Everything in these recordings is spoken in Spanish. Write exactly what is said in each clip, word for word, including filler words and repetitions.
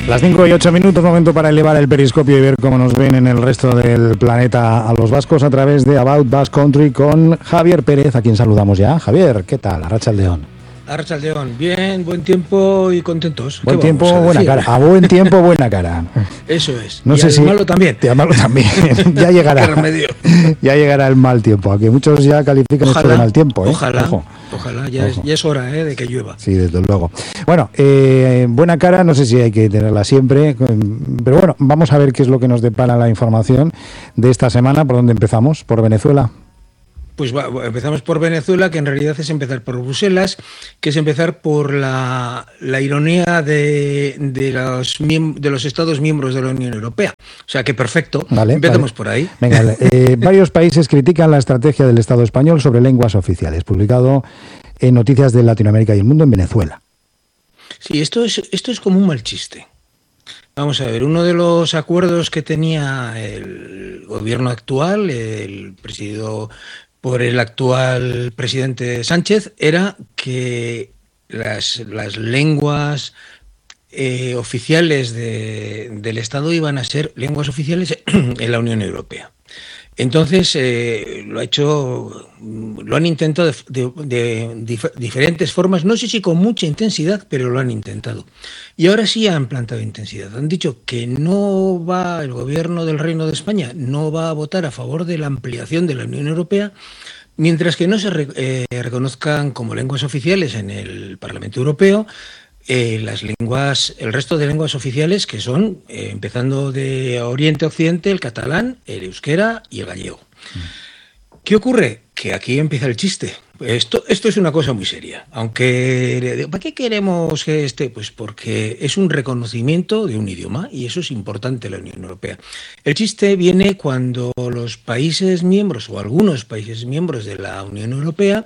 Las cinco y ocho minutos, momento para elevar el periscopio y ver cómo nos ven en el resto del planeta a los vascos a través de About Basque Country con Javier Pérez, a quien saludamos ya. Javier, ¿qué tal? Arratsaldeon. Arratsaldeon, bien, buen tiempo y contentos. Buen tiempo, buena cara. A buen tiempo, buena cara. Eso es. No y sé al si malo también. Y al malo también. Ya llegará. Ya llegará el mal tiempo. Aquí muchos ya califican Ojalá, esto de mal tiempo. ¿eh? Ojalá. Ojo. Ojalá, ya, Es, ya es hora ¿eh? de que llueva. Sí, desde luego. Bueno, eh, buena cara, no sé si hay que tenerla siempre, pero bueno, vamos a ver qué es lo que nos depara la información de esta semana. ¿Por dónde empezamos? ¿Por Venezuela? Pues va, empezamos por Venezuela, que en realidad es empezar por Bruselas, que es empezar por la, la ironía de, de, los, de los Estados miembros de la Unión Europea. O sea que perfecto, vale, empezamos vale. por ahí. Venga, eh, varios países critican la estrategia del Estado español sobre lenguas oficiales, publicado en Noticias de Latinoamérica y el Mundo en Venezuela. Sí, esto es, esto es como un mal chiste. Vamos a ver, uno de los acuerdos que tenía el gobierno actual, el presidido por el actual presidente Sánchez, era que las, las lenguas eh, oficiales de, del Estado iban a ser lenguas oficiales en la Unión Europea. Entonces, eh, lo ha hecho, lo han intentado de, de, de dif- diferentes formas, no sé si con mucha intensidad, pero lo han intentado. Y ahora sí han plantado intensidad. Han dicho que no va, el gobierno del Reino de España no va a votar a favor de la ampliación de la Unión Europea, mientras que no se re, eh, reconozcan como lenguas oficiales en el Parlamento Europeo eh, las lenguas, el resto de lenguas oficiales que son, eh, empezando de Oriente a Occidente, el catalán, el euskera y el gallego. ¿Qué ocurre? Que aquí empieza el chiste. Esto, esto es una cosa muy seria. Aunque, ¿para qué queremos que esté? Pues porque es un reconocimiento de un idioma y eso es importante en la Unión Europea. El chiste viene cuando los países miembros o algunos países miembros de la Unión Europea,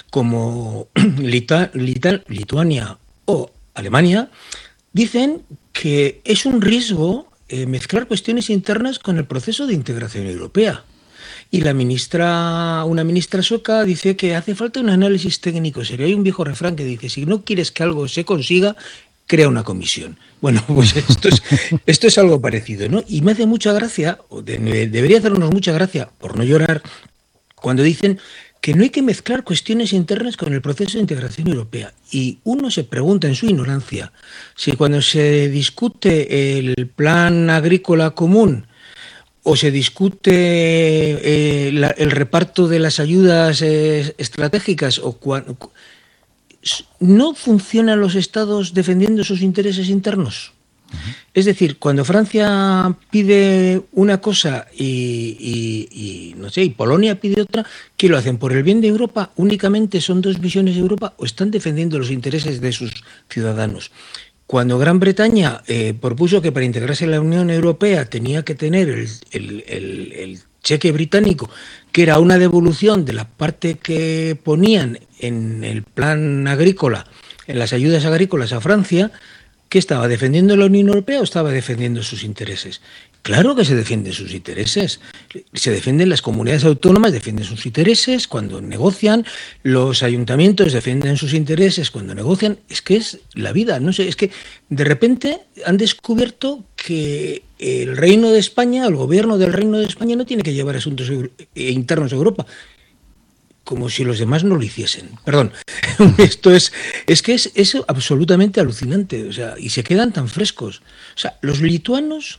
como Lita, Lita, Lituania o Alemania, dicen que es un riesgo eh, mezclar cuestiones internas con el proceso de integración europea. Y la ministra, una ministra sueca dice que hace falta un análisis técnico serio. Hay un viejo refrán que dice, si no quieres que algo se consiga, crea una comisión. Bueno, pues esto es, esto es algo parecido, ¿no? Y me hace mucha gracia, o de, debería hacernos mucha gracia, por no llorar, cuando dicen que no hay que mezclar cuestiones internas con el proceso de integración europea. Y uno se pregunta en su ignorancia si cuando se discute el plan agrícola común o se discute eh, la, el reparto de las ayudas eh, estratégicas, o cuando, ¿no funcionan los estados defendiendo sus intereses internos? Uh-huh. Es decir, cuando Francia pide una cosa y, y, y, no sé, y Polonia pide otra, ¿qué lo hacen? ¿Por el bien de Europa? ¿Únicamente son dos visiones de Europa o están defendiendo los intereses de sus ciudadanos? Cuando Gran Bretaña eh, propuso que para integrarse en la Unión Europea tenía que tener el, el, el, el cheque británico, que era una devolución de la parte que ponían en el plan agrícola, en las ayudas agrícolas a Francia, ¿qué estaba defendiendo la Unión Europea o estaba defendiendo sus intereses? Claro que se defienden sus intereses. Se defienden las comunidades autónomas, defienden sus intereses cuando negocian, los ayuntamientos defienden sus intereses cuando negocian. Es que es la vida, no sé, es que de repente han descubierto que el Reino de España, el gobierno del Reino de España no tiene que llevar asuntos internos a Europa, como si los demás no lo hiciesen. Perdón, esto es, es que es, es absolutamente alucinante, o sea, y se quedan tan frescos. O sea, los lituanos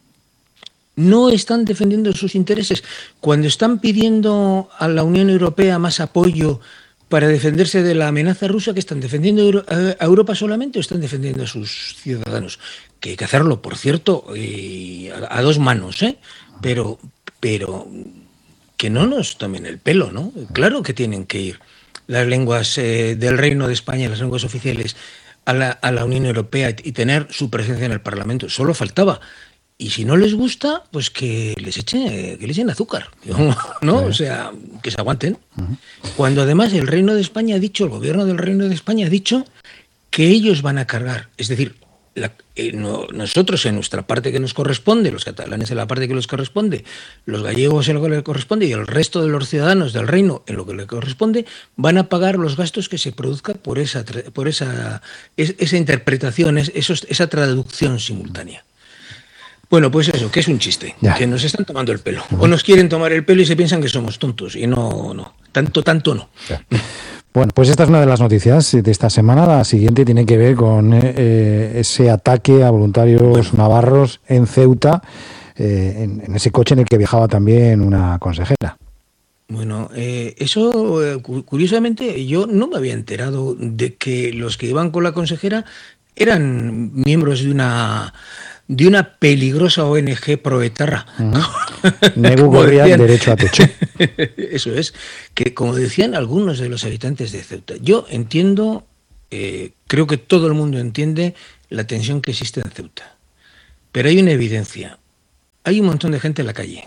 no están defendiendo sus intereses cuando están pidiendo a la Unión Europea más apoyo para defenderse de la amenaza rusa. ¿Que están defendiendo a Europa solamente o están defendiendo a sus ciudadanos? Que hay que hacerlo, por cierto, eh, a, a dos manos, ¿eh? Pero, pero que no nos tomen el pelo, ¿no? Claro que tienen que ir las lenguas eh, del Reino de España, las lenguas oficiales, a la, a la Unión Europea y tener su presencia en el Parlamento. Solo faltaba. Y si no les gusta, pues que les echen, que les echen azúcar, ¿no? O sea, que se aguanten. Cuando además el Reino de España ha dicho, el gobierno del Reino de España ha dicho que ellos van a cargar, es decir, la, eh, no, nosotros en nuestra parte que nos corresponde, los catalanes en la parte que les corresponde, los gallegos en lo que les corresponde y el resto de los ciudadanos del reino en lo que les corresponde, van a pagar los gastos que se produzca por esa, por esa, es, esa interpretación, es, esos, esa traducción simultánea. Bueno, pues eso, que es un chiste, ya. Que nos están tomando el pelo. O nos quieren tomar el pelo y se piensan que somos tontos. Y no, no, tanto, tanto no. Ya. Bueno, pues esta es una de las noticias de esta semana. La siguiente tiene que ver con eh, ese ataque a voluntarios bueno. navarros en Ceuta, eh, en, en ese coche en el que viajaba también una consejera. Bueno, eh, eso, eh, curiosamente, yo no me había enterado de que los que iban con la consejera eran miembros de una... de una peligrosa O N Ge proetarra. Uh-huh. Nebu Gorria, derecho a techo. Eso es, que como decían algunos de los habitantes de Ceuta, yo entiendo, eh, creo que todo el mundo entiende la tensión que existe en Ceuta, pero hay una evidencia, hay un montón de gente en la calle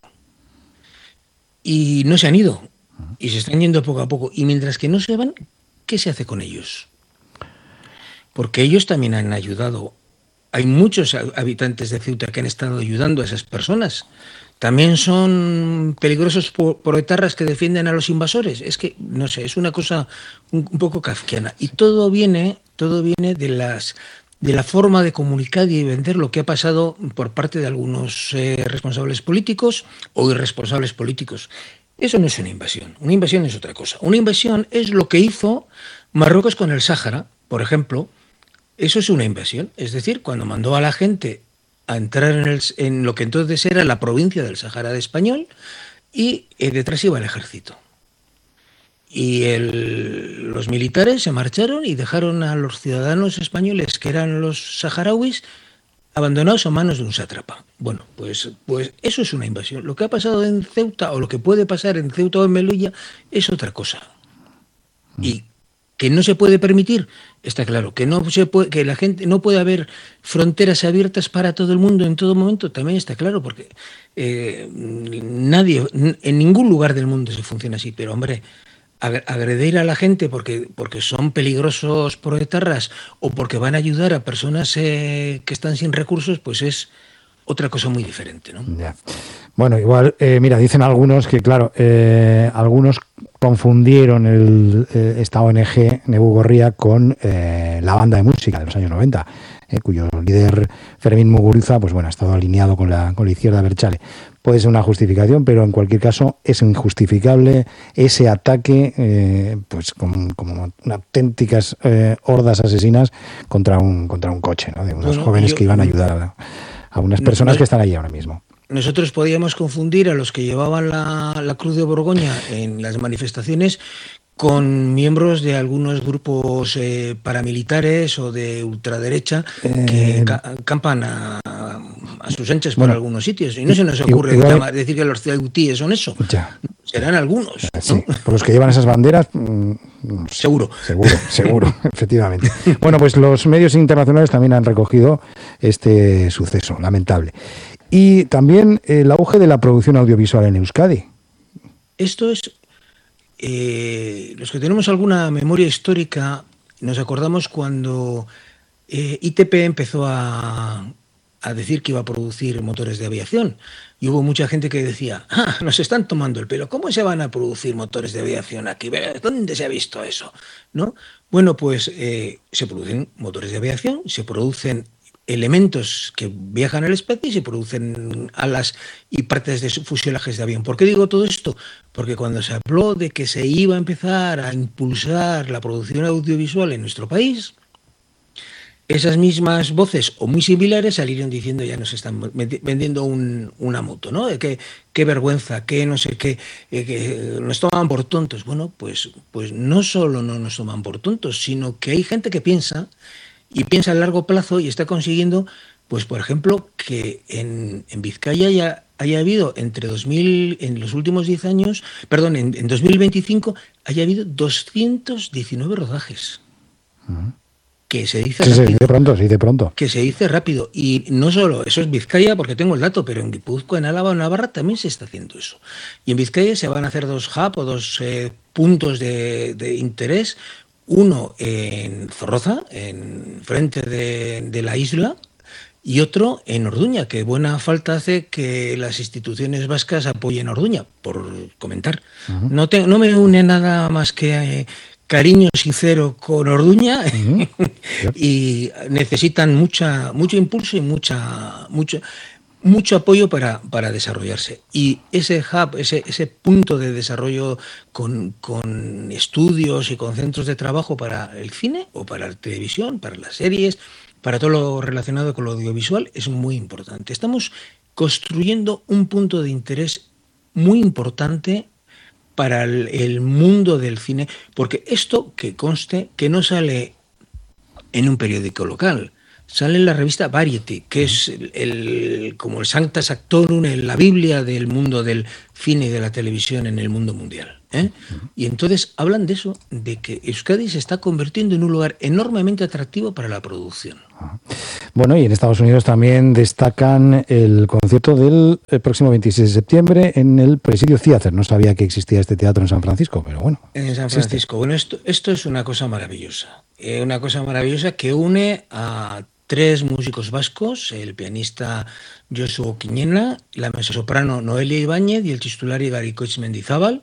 y no se han ido, y se están yendo poco a poco, y mientras que no se van, ¿qué se hace con ellos? Porque ellos también han ayudado. Hay muchos habitantes de Ceuta que han estado ayudando a esas personas. También son peligrosos proetarras que defienden a los invasores. Es que, no sé, es una cosa un, un poco kafkiana. Y todo viene, todo viene de las de la forma de comunicar y vender lo que ha pasado por parte de algunos eh, responsables políticos o irresponsables políticos. Eso no es una invasión. Una invasión es otra cosa. Una invasión es lo que hizo Marruecos con el Sáhara, por ejemplo. Eso es una invasión, es decir, cuando mandó a la gente a entrar en, el, en lo que entonces era la provincia del Sáhara de Español y eh, detrás iba el ejército. Y el, los militares se marcharon y dejaron a los ciudadanos españoles, que eran los saharauis, abandonados a manos de un sátrapa. Bueno, pues, pues eso es una invasión. Lo que ha pasado en Ceuta o lo que puede pasar en Ceuta o en Melilla es otra cosa. Y que no se puede permitir, está claro, que no se puede, que la gente no puede haber fronteras abiertas para todo el mundo en todo momento, también está claro, porque eh, nadie, en ningún lugar del mundo se funciona así, pero hombre, agredir a la gente porque, porque son peligrosos proetarras o porque van a ayudar a personas eh, que están sin recursos, pues es otra cosa muy diferente, ¿no? Ya. Bueno, igual, eh, mira, dicen algunos que, claro, eh, algunos confundieron el, eh, esta O N Ge, Nebu Gorria, con eh, la banda de música de los años noventa, eh, cuyo líder Fermín Muguruza, pues bueno, ha estado alineado con la, con la izquierda Berchale. Puede ser una justificación, pero en cualquier caso es injustificable ese ataque, eh, pues como, como auténticas eh, hordas asesinas contra un, contra un coche, ¿no? De unos bueno, jóvenes yo, que iban a ayudar a, a unas personas no, que están allí ahora mismo. Nosotros podíamos confundir a los que llevaban la, la Cruz de Borgoña en las manifestaciones con miembros de algunos grupos eh, paramilitares o de ultraderecha que eh, ca campan a, a sus anchas por bueno, algunos sitios. Y no se nos ocurre igual, llamar, decir que los ceutíes son eso. Ya. Serán algunos. Sí, ¿no? Por los que llevan esas banderas. Mmm, seguro. Seguro, seguro, efectivamente. Bueno, pues los medios internacionales también han recogido este suceso lamentable. Y también el auge de la producción audiovisual en Euskadi. Esto es... Eh, los que tenemos alguna memoria histórica nos acordamos cuando eh, I T P empezó a, a decir que iba a producir motores de aviación y hubo mucha gente que decía, ah, nos están tomando el pelo, ¿cómo se van a producir motores de aviación aquí? ¿Dónde se ha visto eso? ¿No? Bueno, pues eh, se producen motores de aviación, se producen elementos que viajan al espacio y se producen alas y partes de fuselajes de avión. ¿Por qué digo todo esto? Porque cuando se habló de que se iba a empezar a impulsar la producción audiovisual en nuestro país, esas mismas voces o muy similares salieron diciendo ya nos están vendiendo un, una moto, ¿no? De que qué vergüenza, que no sé qué, eh, que nos toman por tontos. Bueno, pues, pues no solo no nos toman por tontos, sino que hay gente que piensa y piensa a largo plazo y está consiguiendo, pues por ejemplo, que en, en Vizcaya ya haya habido entre dos mil, en los últimos diez años, perdón, en, en dos mil veinticinco haya habido doscientos diecinueve rodajes. Uh-huh. Que se dice sí, rápido. Sí, de pronto, sí, de pronto. Que se dice rápido. Y no solo, eso es Vizcaya, porque tengo el dato, pero en Guipúzcoa, en Álava, en Navarra también se está haciendo eso. Y en Vizcaya se van a hacer dos hubs o dos eh, puntos de, de interés. uno en Zorroza, en frente de, de la isla, y otro en Orduña, que buena falta hace que las instituciones vascas apoyen a Orduña, por comentar. Uh-huh. No, te, no me une nada más que eh, cariño sincero con Orduña, uh-huh. y necesitan mucha, mucho impulso y mucha, mucho, mucho apoyo para, para desarrollarse. Y ese hub, ese, ese punto de desarrollo con, con estudios y con centros de trabajo para el cine o para la televisión, para las series, para todo lo relacionado con lo audiovisual, es muy importante. Estamos construyendo un punto de interés muy importante para el, el mundo del cine, porque esto, que conste, que no sale en un periódico local, sale en la revista Variety, que es el, el, como el Sancta Sanctorum, la Biblia del mundo del cine y de la televisión en el mundo mundial. ¿Eh? Y entonces hablan de eso, de que Euskadi se está convirtiendo en un lugar enormemente atractivo para la producción. Bueno, y en Estados Unidos también destacan el concierto del próximo veintiséis de septiembre en el Presidio Theater. No sabía que existía este teatro en San Francisco, pero bueno. En San Francisco. Existe. Bueno, esto, esto es una cosa maravillosa. Eh, una cosa maravillosa que une a tres músicos vascos, el pianista Josu Quiñena, la mezzosoprano Noelia Ibáñez y el txistulari Garikoitz Mendizábal,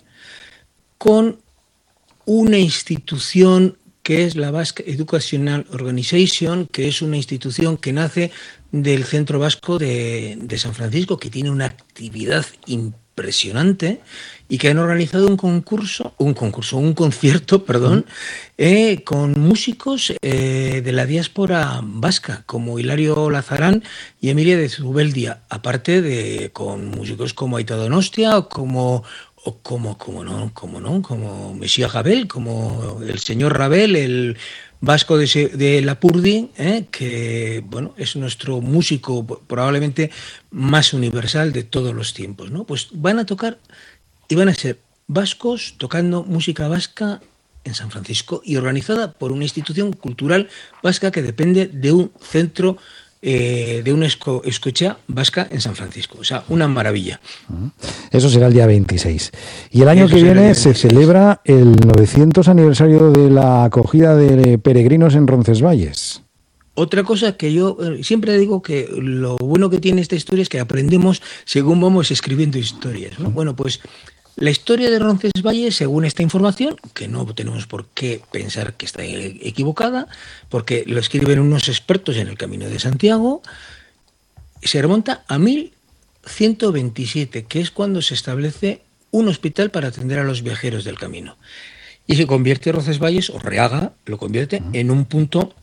con una institución que es la Basque Educational Organization, que es una institución que nace del Centro Vasco de, de San Francisco, que tiene una actividad impresionante y que han organizado un concurso, un concurso, un concierto, perdón, eh, con músicos eh, de la diáspora vasca, como Hilario Lazarán y Emilia de Zubeldia, aparte de con músicos como Aita Donostia o como o como, como no, como no, como Mesía Rabel, como el señor Rabel, el vasco de, de Lapurdi, ¿eh? que bueno, es nuestro músico probablemente más universal de todos los tiempos, ¿no? Pues van a tocar y van a ser vascos tocando música vasca en San Francisco y organizada por una institución cultural vasca que depende de un centro Eh, de una esco, escucha vasca en San Francisco. O sea, una maravilla. Eso será el día veintiséis. Y el año Eso que viene se celebra el novecientos aniversario de la acogida de peregrinos en Roncesvalles. Otra cosa que yo eh, siempre digo, que lo bueno que tiene esta historia es que aprendemos según vamos escribiendo historias, ¿no? Bueno, pues la historia de Roncesvalles, según esta información, que no tenemos por qué pensar que está equivocada, porque lo escriben unos expertos en el Camino de Santiago, se remonta a mil ciento veintisiete, que es cuando se establece un hospital para atender a los viajeros del camino. Y se convierte Roncesvalles, o Reaga, lo convierte en un punto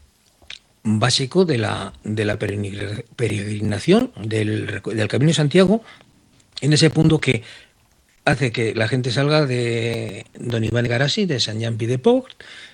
básico de la, de la peregrinación del, del Camino de Santiago, en ese punto que hace que la gente salga de Don Iván Garasi, de Sant Jan de Port,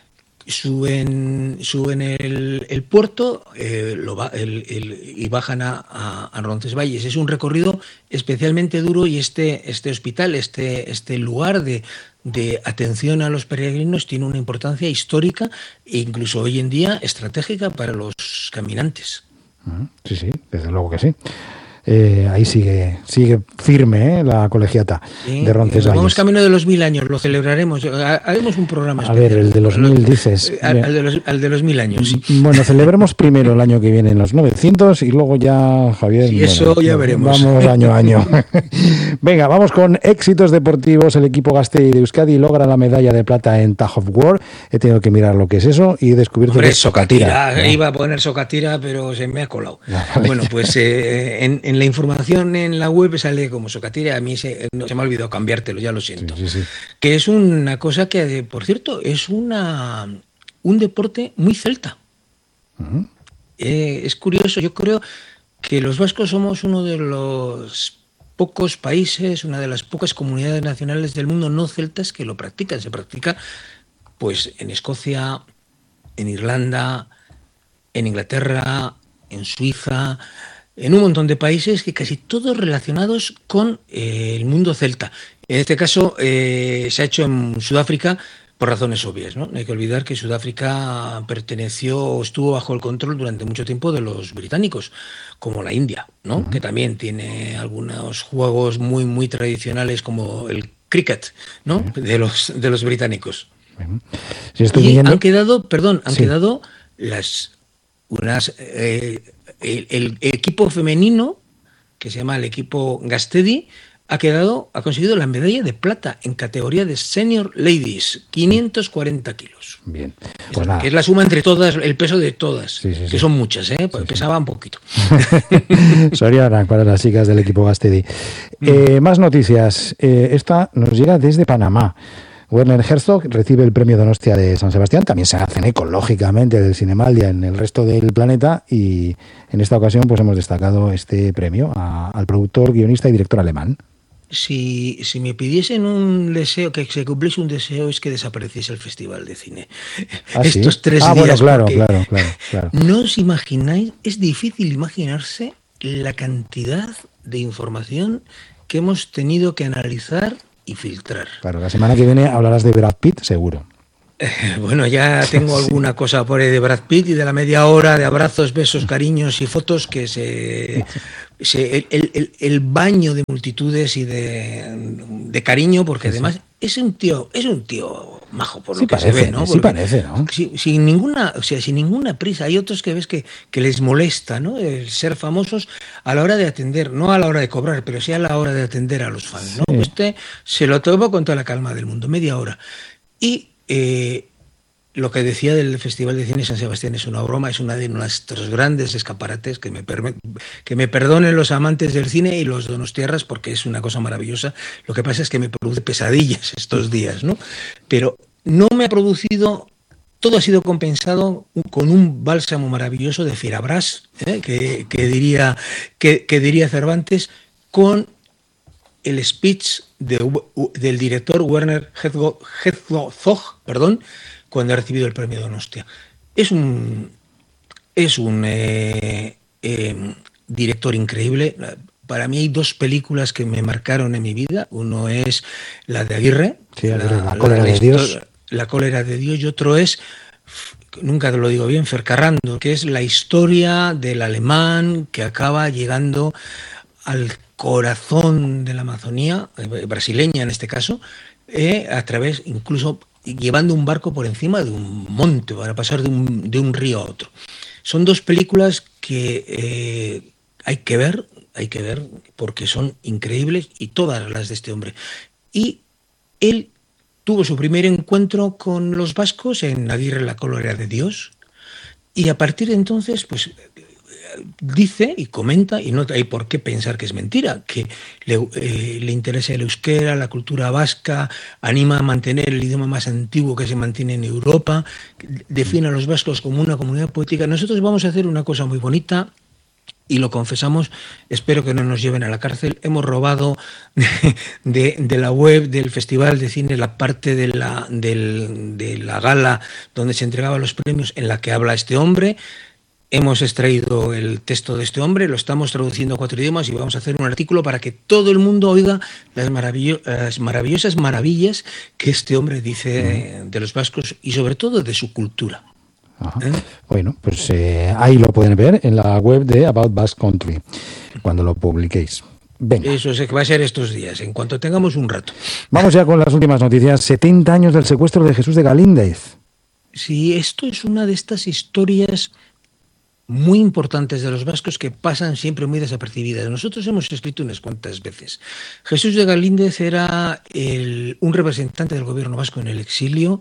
suben, suben el, el puerto eh, lo va, el, el, y bajan a, a, a Roncesvalles. Es un recorrido especialmente duro y este, este hospital, este, este lugar de, de atención a los peregrinos tiene una importancia histórica e incluso hoy en día estratégica para los caminantes. Sí, sí, desde luego que sí. Eh, ahí sigue sigue firme ¿eh? la colegiata sí, de Roncesvalles. Vamos camino de los mil años, lo celebraremos. Haremos un programa especial. A ver, el de los mil dices. Al, al, de los, al de los mil años. Bueno, celebremos primero el año que viene en los novecientos y luego ya, Javier. Sí, eso bueno, ya veremos. Vamos año a año. Venga, vamos con éxitos deportivos. El equipo Gasteiz de Euskadi logra la medalla de plata en Tag of War. He tenido que mirar lo que es eso y he descubierto Hombre, que es Sokatira. Sokatira. ¿no? Iba a poner Sokatira, pero se me ha colado. No, vale. Bueno, pues eh, en, en la información en la web sale como Sokatira. A mí se, no, se me ha olvidado cambiártelo, ya lo siento. Sí, sí, sí. Que es una cosa que, por cierto, es una un deporte muy celta. Uh-huh. Eh, es curioso, yo creo que los vascos somos uno de los pocos países, una de las pocas comunidades nacionales del mundo no celtas que lo practican. Se practica pues en Escocia, en Irlanda, en Inglaterra, en Suiza, en un montón de países, que casi todos relacionados con eh, el mundo celta. En este caso eh, se ha hecho en Sudáfrica por razones obvias, ¿no? No hay que olvidar que Sudáfrica perteneció o estuvo bajo el control durante mucho tiempo de los británicos, como la India, ¿no? Uh-huh. Que también tiene algunos juegos muy muy tradicionales como el cricket, ¿no? Uh-huh. de los de los británicos. Si estoy y viendo... han quedado, perdón, han sí. quedado las unas eh, el, el equipo femenino, que se llama el equipo Gastedi, ha quedado, ha conseguido la medalla de plata en categoría de Senior Ladies, quinientos cuarenta kilos. Bien, pues nada. Que es la suma entre todas, el peso de todas, sí, sí, que sí. son muchas, ¿eh? Porque sí, pesaba sí. un poquito. Soriana, para las chicas del equipo Gastedi. Mm. Eh, más noticias. Eh, esta nos llega desde Panamá. Werner Herzog recibe el premio Donostia de San Sebastián. También se hacen eco, lógicamente, del Cinemaldia en el resto del planeta. Y en esta ocasión pues hemos destacado este premio a, al productor, guionista y director alemán. Si, si me pidiesen un deseo, que se cumpliese un deseo, es que desapareciese el Festival de Cine. ¿Ah, Estos sí? tres ah, días. Bueno, claro, claro, claro, claro. No os imagináis, es difícil imaginarse la cantidad de información que hemos tenido que analizar y filtrar. Claro, la semana que viene hablarás de Brad Pitt, seguro. Eh, bueno, ya tengo sí. alguna cosa por ahí de Brad Pitt y de la media hora de abrazos, besos, cariños y fotos que se... se el, el, el baño de multitudes y de, de cariño, porque sí, además sí. es un tío, es un tío majo por lo sí que parece, se ve, ¿no? Sí parece, ¿no? Sin, sin ninguna, o sea, sin ninguna prisa. Hay otros que ves que, que les molesta, ¿no? El ser famosos a la hora de atender, no a la hora de cobrar, pero sí a la hora de atender a los fans, ¿no? Sí. Este se lo toma con toda la calma del mundo, media hora. Y eh, lo que decía del Festival de Cine San Sebastián es una broma, es una de nuestros grandes escaparates, que me, que me perdonen los amantes del cine y los donostiarras, porque es una cosa maravillosa. Lo que pasa es que me produce pesadillas estos días, ¿no? Pero no me ha producido, todo ha sido compensado con un bálsamo maravilloso de Fierabras, ¿eh? que, que, diría, que, que diría Cervantes, con el speech de, del director Werner Herzog, Herzog, perdón, cuando ha recibido el premio Donostia. Es un, es un eh, eh, director increíble. Para mí hay dos películas que me marcaron en mi vida. Uno es la de Aguirre, sí, la, la, la cólera la, de Dios. La cólera de Dios, y otro es, nunca te lo digo bien, Fercarrando, que es la historia del alemán que acaba llegando al corazón de la Amazonía, brasileña en este caso, eh, a través incluso llevando un barco por encima de un monte para pasar de un, de un río a otro. Son dos películas que eh, hay que ver, hay que ver porque son increíbles, y todas las de este hombre. Y él tuvo su primer encuentro con los vascos en Aguirre, la cólera de Dios, y a partir de entonces, pues dice y comenta, y no hay por qué pensar que es mentira, que le, eh, le interesa el euskera, la cultura vasca, anima a mantener el idioma más antiguo que se mantiene en Europa, define a los vascos como una comunidad poética. Nosotros vamos a hacer una cosa muy bonita, y lo confesamos, espero que no nos lleven a la cárcel. Hemos robado de, de, de la web del Festival de Cine la parte de la, del, de la gala donde se entregaban los premios en la que habla este hombre. Hemos extraído el texto de este hombre, lo estamos traduciendo a cuatro idiomas y vamos a hacer un artículo para que todo el mundo oiga las, maravillo- las maravillosas maravillas que este hombre dice de los vascos y sobre todo de su cultura. Ajá. ¿Eh? Bueno, pues eh, ahí lo pueden ver en la web de About Basque Country, cuando lo publiquéis. Venga. Eso es que va a ser estos días, en cuanto tengamos un rato. Vamos ya con las últimas noticias. setenta años del secuestro de Jesús de Galíndez. Sí, esto es una de estas historias muy importantes de los vascos que pasan siempre muy desapercibidas. Nosotros hemos escrito unas cuantas veces. Jesús de Galíndez era el, un representante del gobierno vasco en el exilio,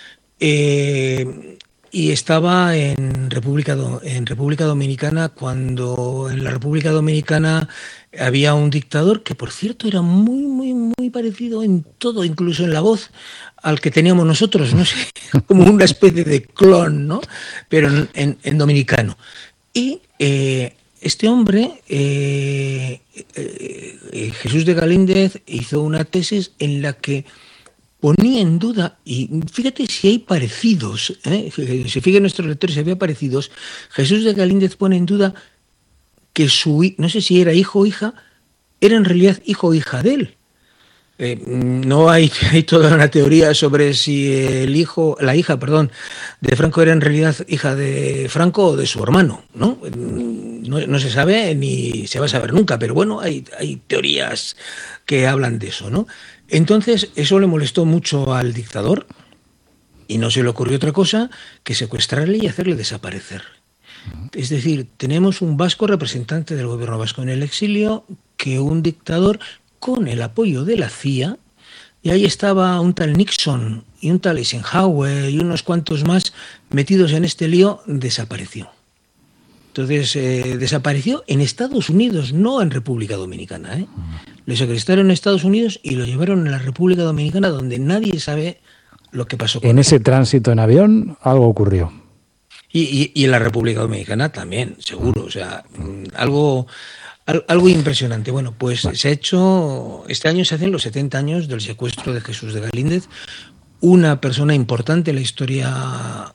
eh, y estaba en República, en República Dominicana cuando en la República Dominicana había un dictador que, por cierto, era muy, muy, muy parecido en todo, incluso en la voz, al que teníamos nosotros, no sé, como una especie de clon, ¿no? Pero en, en, en dominicano. Y eh, este hombre, eh, eh, Jesús de Galíndez, hizo una tesis en la que ponía en duda, y fíjate si hay parecidos, ¿eh? Si fijan nuestros lectores si había parecidos, Jesús de Galíndez pone en duda que su, no sé si era hijo o hija, era en realidad hijo o hija de él. Eh, no hay, hay toda una teoría sobre si el hijo, la hija, perdón, de Franco era en realidad hija de Franco o de su hermano, ¿no? No, no se sabe ni se va a saber nunca, pero bueno, hay, hay teorías que hablan de eso, ¿no? Entonces, eso le molestó mucho al dictador Y no se le ocurrió otra cosa que secuestrarle y hacerle desaparecer. Es decir, tenemos un vasco representante del gobierno vasco en el exilio, que un dictador con el apoyo de la C I A, y ahí estaba un tal Nixon y un tal Eisenhower y unos cuantos más metidos en este lío, desapareció. Entonces, eh, desapareció en Estados Unidos, no en República Dominicana. ¿eh? Lo secuestraron en Estados Unidos y lo llevaron a la República Dominicana, donde nadie sabe lo que pasó con En él. ese tránsito en avión algo ocurrió. Y, y, y en la República Dominicana también, seguro. O sea, algo, algo impresionante. Bueno, pues se ha hecho, este año se hacen los setenta años del secuestro de Jesús de Galíndez, una persona importante en la historia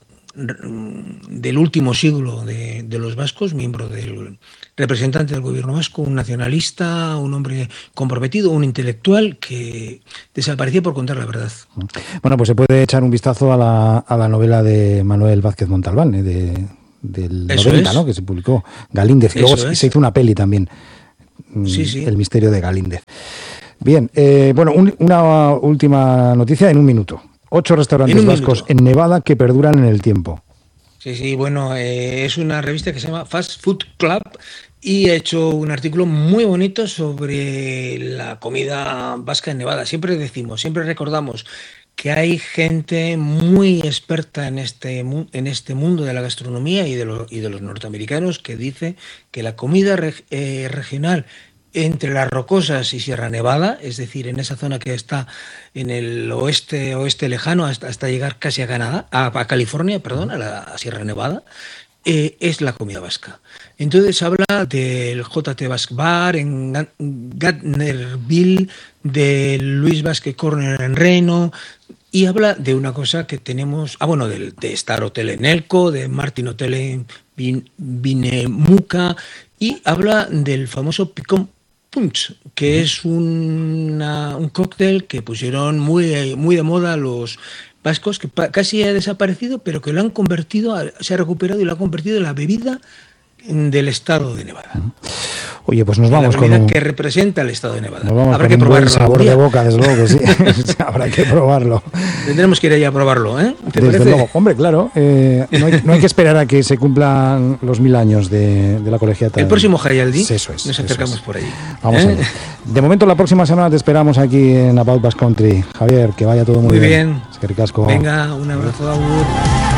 del último siglo de, de los vascos, miembro del representante del gobierno vasco, un nacionalista, un hombre comprometido, un intelectual que desapareció por contar la verdad. Bueno, pues se puede echar un vistazo a la, a la novela de Manuel Vázquez Montalbán, ¿eh? de, del Eso noventa, es. ¿no? Que se publicó, Galíndez, y Eso luego es. se hizo una peli también, Sí, sí. El misterio de Galíndez. Bien, eh, bueno, un, una última noticia en un minuto. Ocho restaurantes En un vascos minuto. en Nevada que perduran en el tiempo. Sí, sí, bueno, eh, es una revista que se llama Fast Food Club y he hecho un artículo muy bonito sobre la comida vasca en Nevada. Siempre decimos, siempre recordamos que hay gente muy experta en este, mu- en este mundo de la gastronomía y de, lo- y de los norteamericanos, que dice que la comida reg- eh, regional entre las Rocosas y Sierra Nevada, es decir, en esa zona que está en el oeste oeste lejano hasta, hasta llegar casi a Canadá, a, a California, perdón, a la a Sierra Nevada, eh, es la comida vasca. Entonces habla del J T Basque Bar en Ga- Gardnerville, del Luis Basque Corner en Reno, y habla de una cosa que tenemos, ah bueno, del, de Star Hotel en Elko, de Martin Hotel en Vin- Vinemuca, y habla del famoso Picón Punch, que es una, un cóctel que pusieron muy, muy de moda los vascos, que pa- casi ha desaparecido, pero que lo han convertido, a- se ha recuperado y lo ha convertido en la bebida del estado de Nevada. Oye, pues nos vamos la con bebida un, que representa el estado de Nevada. nos vamos Habrá con que un buen probarlo sabor algún de día. boca, desde luego que sí. Habrá que probarlo. Tendremos que ir allá a probarlo, ¿eh? ¿Te Desde parece? luego, hombre, claro, eh, no, hay, no hay que esperar a que se cumplan los mil años de, de la colegiata. El próximo Jaialdi Eso es, nos eso acercamos es. por allí. Vamos ¿eh? allá. De momento, la próxima semana te esperamos aquí en About Basque Country. Javier, que vaya todo muy, Muy bien. Es que ricasco. Venga, un abrazo, Agur.